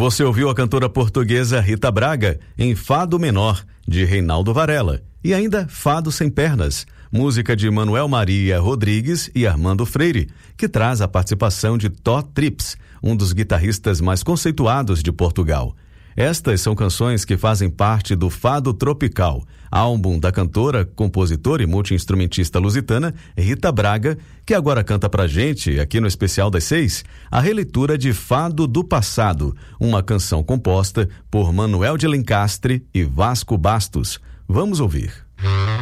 Você ouviu a cantora portuguesa Rita Braga em Fado Menor, de Reinaldo Varela, e ainda Fado Sem Pernas, música de Manuel Maria Rodrigues e Armando Freire, que traz a participação de Tó Trips, um dos guitarristas mais conceituados de Portugal. Estas são canções que fazem parte do Fado Tropical, álbum da cantora, compositora e multi-instrumentista lusitana Rita Braga, que agora canta pra gente, aqui no Especial das 6, a releitura de Fado do Passado, uma canção composta por Manuel de Lencastre e Vasco Bastos. Vamos ouvir.